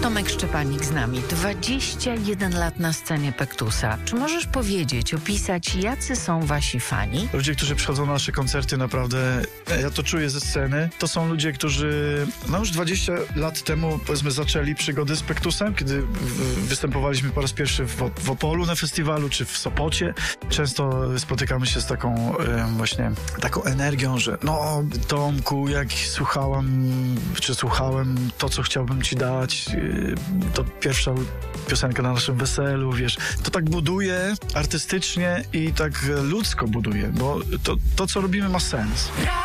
Tomek Szczepanik z nami. 21 lat na scenie Pektusa. Czy możesz powiedzieć, opisać, jacy są wasi fani? Ludzie, którzy przychodzą na nasze koncerty, naprawdę, ja to czuję ze sceny, to są ludzie, którzy już 20 lat temu, powiedzmy, zaczęli przygody z Pektusem, kiedy występowaliśmy po raz pierwszy w Opolu na festiwalu, czy w Sopocie. Często spotykamy się z taką właśnie taką energią, że no, Tomku, jak słuchałem to, co chciałbym ci dać, to pierwsza piosenka na naszym weselu, wiesz, to tak buduje artystycznie i tak ludzko buduje, bo to co robimy, ma sens.